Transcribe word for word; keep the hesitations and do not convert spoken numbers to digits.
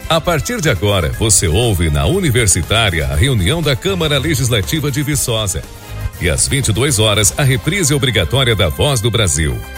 A partir de agora, você ouve na Universitária a reunião da Câmara Legislativa de Viçosa. E às vinte e duas horas, a reprise obrigatória da Voz do Brasil.